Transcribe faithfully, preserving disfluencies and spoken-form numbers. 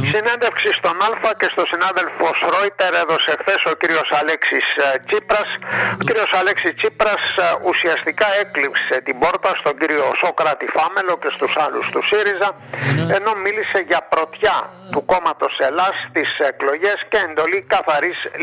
Συνέντευξη στον Α και στο συνάδελφο Ρόιτερ έδωσε χθες ο κύριος Αλέξης Τσίπρας. Ο κύριος Αλέξης Τσίπρας ουσιαστικά έκλειψε την πόρτα στον κύριο Σόκρατη Φάμελο και στους άλλους του ΣΥΡΙΖΑ, ενώ μίλησε για πρωτιά του κόμματος Ελλάς στις εκλογές και εντολή καθαρής